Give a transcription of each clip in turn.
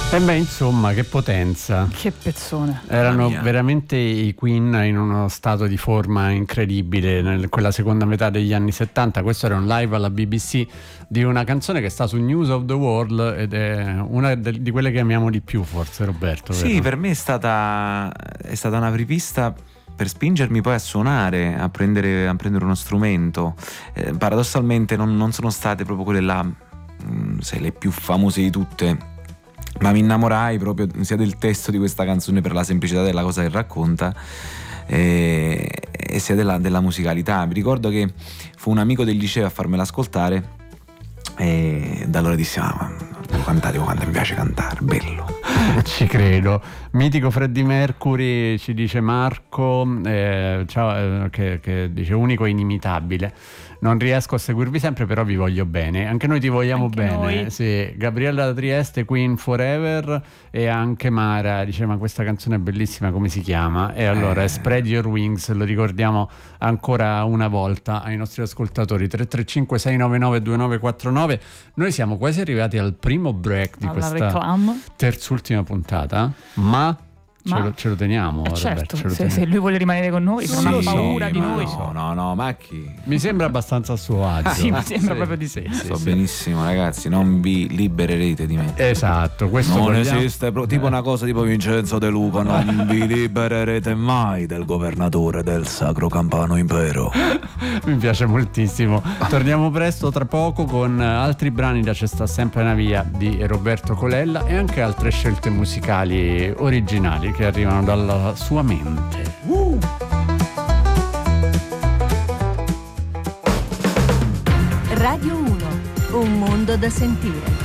E beh, insomma, che potenza. Che pezzone. Erano veramente i Queen in uno stato di forma incredibile in quella seconda metà degli anni 70. Questo era un live alla BBC di una canzone che sta su News of the World ed è una di quelle che amiamo di più, forse, Roberto. Sì, vero? per me è stata una apripista per spingermi poi a suonare, a prendere uno strumento. Paradossalmente non sono state proprio quelle là, se le più famose di tutte, ma mi innamorai proprio sia del testo di questa canzone per la semplicità della cosa che racconta e sia della musicalità. Mi ricordo che fu un amico del liceo a farmela ascoltare e da allora dissi: devo cantare mi piace cantare, bello. Ci credo. Mitico Freddie Mercury, ci dice Marco, ciao, che dice unico e inimitabile. Non riesco a seguirvi sempre, però vi voglio bene. Anche noi ti vogliamo anche bene. Noi. Sì. Gabriella da Trieste, Queen Forever, e anche Mara dice: ma questa canzone è bellissima, come si chiama? E allora Spread Your Wings, lo ricordiamo ancora una volta ai nostri ascoltatori. 335 699 2949. Noi siamo quasi arrivati al primo break di Alla questa reclame. terz'ultima puntata, ma ce lo teniamo. Certo, Roberto, se lui vuole rimanere con noi, se non ha paura di noi. No, ma chi? Mi sembra abbastanza a suo agio. Sì, mi sembra proprio di sé. So benissimo, ragazzi, non vi libererete di me. Esatto, questo Non vogliamo... esiste tipo una cosa tipo Vincenzo De Luca: non vi libererete mai del governatore del Sacro Campano Impero. Mi piace moltissimo. Torniamo presto, tra poco, con altri brani da C'è sta sempre una via di Roberto Colella e anche altre scelte musicali originali che arrivano dalla sua mente. Radio 1, un mondo da sentire.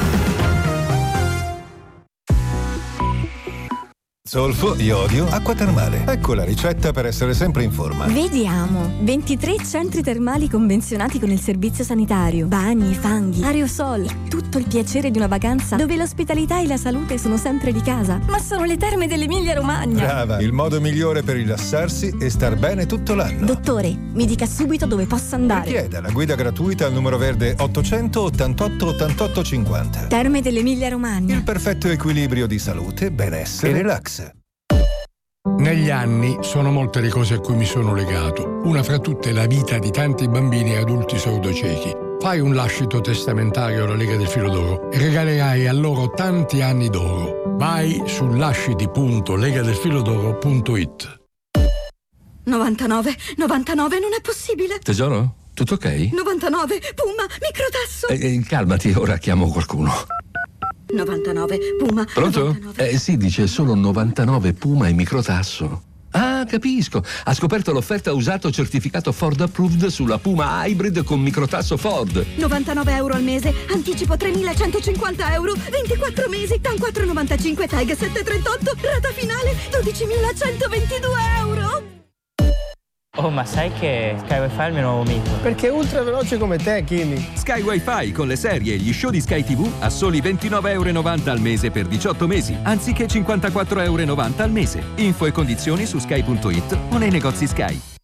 Zolfo, iodio, acqua termale. Ecco la ricetta per essere sempre in forma. Vediamo. 23 centri termali convenzionati con il servizio sanitario. Bagni, fanghi, aerosol. Tutto il piacere di una vacanza dove l'ospitalità e la salute sono sempre di casa. Ma sono le terme dell'Emilia Romagna. Brava, il modo migliore per rilassarsi e star bene tutto l'anno. Dottore, mi dica subito dove posso andare. Richieda la guida gratuita al numero verde 888 88 50. Terme dell'Emilia Romagna. Il perfetto equilibrio di salute, benessere e relax. Negli anni sono molte le cose a cui mi sono legato. Una fra tutte è la vita di tanti bambini e adulti sordociechi. Fai un lascito testamentario alla Lega del Filo d'Oro e regalerai a loro tanti anni d'oro. Vai su lasciti.legadelfilodoro.it. 99, non è possibile. Tesoro, tutto ok? 99, Puma, microtasso. Calmati, ora chiamo qualcuno. 99, Puma. Pronto? 99. Sì, dice solo 99 Puma e microtasso. Ah, capisco. Ha scoperto l'offerta usato certificato Ford Approved sulla Puma Hybrid con microtasso Ford. 99 euro al mese, anticipo 3.150 euro, 24 mesi, TAN 4,95, TAG 738, rata finale 12.122 euro. Oh, ma sai che Sky Wi-Fi è il mio nuovo mito? Perché è ultra veloce come te, Kimi. Sky Wi-Fi con le serie e gli show di Sky TV a soli €29,90 al mese per 18 mesi, anziché €54,90 al mese. Info e condizioni su sky.it o nei negozi Sky.